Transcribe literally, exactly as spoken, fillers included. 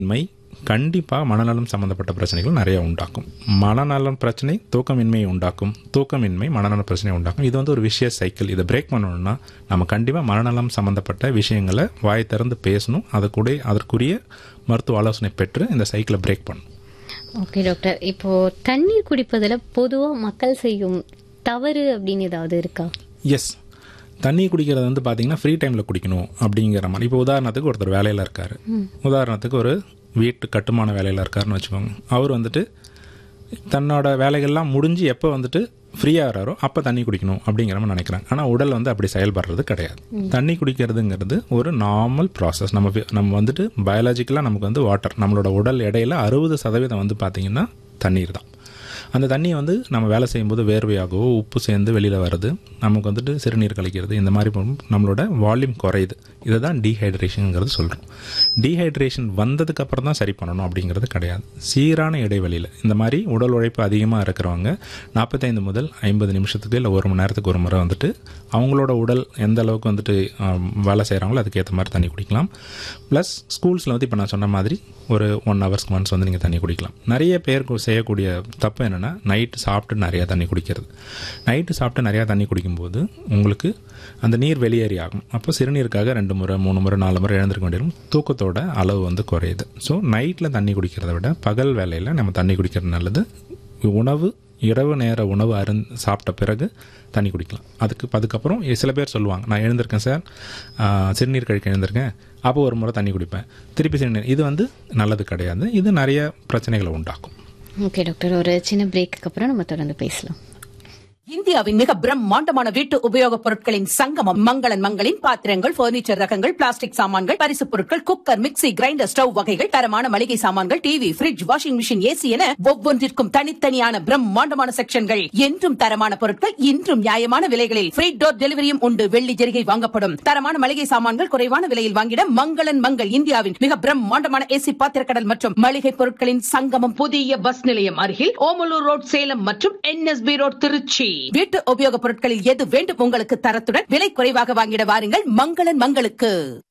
My கண்டிப்பாக மனநலம் சம்மந்தப்பட்ட பிரச்சனைகள் நிறைய உண்டாக்கும். மனநலம் பிரச்சனை தூக்கமின்மையை உண்டாக்கும், தூக்கமின்மை மனநல பிரச்சனை உண்டாக்கும். இது வந்து ஒரு விஷய சைக்கிள். இதை பிரேக் பண்ணணும்னா நம்ம கண்டிப்பாக மனநலம் சம்மந்தப்பட்ட விஷயங்களை வாய் திறந்து பேசணும். அது கூட அதற்குரிய மருத்துவ ஆலோசனை பெற்று இந்த சைக்கிளை பிரேக் பண்ணணும். ஓகே டாக்டர், இப்போ தண்ணீர் குடிப்பதில் பொதுவாக மக்கள் செய்யும் தவறு அப்படின்னு ஏதாவது இருக்கா? எஸ், தண்ணி குடிக்கிறது வந்து பார்த்தீங்கன்னா ஃப்ரீ டைமில் குடிக்கணும் அப்படிங்கிற மாதிரி. இப்போ உதாரணத்துக்கு ஒருத்தர் வேலையில் இருக்கார், உதாரணத்துக்கு ஒரு வீட்டு கட்டுமான வேலையில் இருக்காருன்னு வச்சுக்கோங்க. அவர் வந்துட்டு தன்னோட வேலைகள்லாம் முடிஞ்சு எப்போ வந்துட்டு ஃப்ரீயாக வராரோ அப்போ தண்ணி குடிக்கணும் அப்படிங்கிற மாதிரி நினைக்கிறாங்க. ஆனால் உடல் வந்து அப்படி செயல்படுறது கிடையாது. தண்ணி குடிக்கிறதுங்கிறது ஒரு நார்மல் ப்ராசஸ். நம்ம நம்ம வந்துட்டு பயாலஜிக்கலாக நமக்கு வந்து வாட்டர், நம்மளோட உடல் எடையில் அறுபது சதவீதம் வந்து பார்த்திங்கன்னா தண்ணீர் தான். அந்த தண்ணியை வந்து நம்ம வேலை செய்யும்போது வேர்வையாகவோ உப்பு சேர்ந்து வெளியில் வருது, நமக்கு வந்துட்டு சிறுநீர் கழிக்கிறது, இந்த மாதிரி நம்மளோட வால்யூம் குறையுது. இதை தான் டீஹைட்ரேஷனுங்கிறது சொல்கிறோம். டீஹைட்ரேஷன் வந்ததுக்கப்புறம் தான் சரி பண்ணணும் அப்படிங்கிறது கிடையாது. சீரான இடைவெளியில் இந்த மாதிரி உடல் உழைப்பு அதிகமாக இருக்கிறவங்க நாற்பத்தைந்து முதல் ஐம்பது நிமிஷத்துக்கு இல்லை ஒரு மணி நேரத்துக்கு ஒரு முறை வந்துட்டு அவங்களோட உடல் எந்த அளவுக்கு வந்துட்டு வேலை செய்கிறாங்களோ அதுக்கேற்ற மாதிரி தண்ணி குடிக்கலாம். ப்ளஸ் ஸ்கூல்ஸில் வந்து இப்போ நான் சொன்ன மாதிரி ஒரு ஒன் ஹவர்ஸ்க்கு ஒன்ஸ் வந்து நீங்கள் தண்ணி குடிக்கலாம். நிறைய பேர் செய்யக்கூடிய தப்பு என்னென்னா நைட்டு சாப்பிட்டு நிறையா தண்ணி குடிக்கிறது. நைட்டு சாப்பிட்டு நிறையா தண்ணி குடிக்கும்போது உங்களுக்கு அந்த நீர் வெளியேறி ஆகும். அப்போ சிறுநீருக்காக ரெண்டு முறை மூணு முறை நாலு முறை எழுந்திருக்க வேண்டியிருக்கும். தூக்கத்தோட அளவு வந்து குறையுது. ஸோ நைட்டில் தண்ணி குடிக்கிறத விட பகல் வேலையில் நம்ம தண்ணி குடிக்கிறது நல்லது. உணவு இரவு நேர உணவு அருந் சாப்பிட்ட பிறகு தண்ணி குடிக்கலாம். அதுக்கு அதுக்கப்புறம் சில பேர் சொல்லுவாங்க, நான் எழுந்திருக்கேன் சார், சிறுநீர் கழிக்க எழுந்திருக்கேன், அப்போ ஒரு முறை தண்ணி குடிப்பேன், திருப்பி சிறுநீர். இது வந்து நல்லது கிடையாது. இது நிறைய பிரச்சனைகளை உண்டாக்கும். ஓகே டாக்டர், ஒரு சின்ன பிரேக்கு அப்புறம் நம்ம தொடர்ந்து பேசலாம். இந்தியாவின் மிக பிரம்மாண்டமான வீட்டு உபயோகப் பொருட்களின் சங்கமம் மங்களன் மங்களின் பாத்திரங்கள், பர்னிச்சர் ரகங்கள், பிளாஸ்டிக் சாமான்கள், பரிசுப் பொருட்கள், குக்கர், மிக்ஸி, கிரைண்டர், ஸ்டவ் வகைகள், தரமான மளிகை சாமான்கள், TV, fridge, washing machine, AC என ஒவ்வொன்றிற்கும் தனித்தனியான பிரம்மாண்டமான செக்ஷன்கள். என்றும் தரமான பொருட்கள், இன்றும் நியாயமான விலைகளில் ஃப்ரீ டோர் டெலிவரியும் உண்டு. வெள்ளி ஜெரிகை வாங்கப்படும். தரமான மளிகை சாமான்கள் குறைவான விலையில் வாங்கிட மங்களன் மங்கள். இந்தியாவின் மிக பிரம்மாண்டமான ஏசி பாத்திரக்கடல் மற்றும் மளிகை பொருட்களின் சங்கமம். புதிய பஸ் நிலையம் அருகில் ஓமலூர் ரோட் சேலம் மற்றும் என்எஸ்பி ரோட் திருச்சி. வீட்டு உபயோகப் பொருட்களில் எது வேண்டும் உங்களுக்கு தரத்துடன் விலை குறைவாக வாங்கிட வாருங்கள் மங்களன் மங்களுக்கு.